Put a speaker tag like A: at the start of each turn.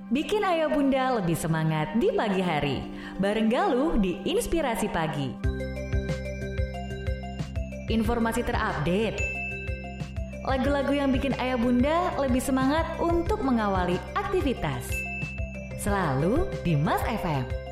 A: Bikin ayah bunda lebih semangat di pagi hari. Bareng Galuh di Inspirasi Pagi. Informasi terupdate. Lagu-lagu yang bikin ayah bunda lebih semangat untuk mengawali aktivitas. Selalu di Mas FM.